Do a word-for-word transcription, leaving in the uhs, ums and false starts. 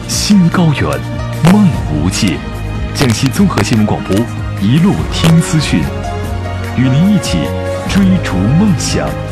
心高远，梦无界。江西综合新闻广播，一路听资讯，与您一起追逐梦想。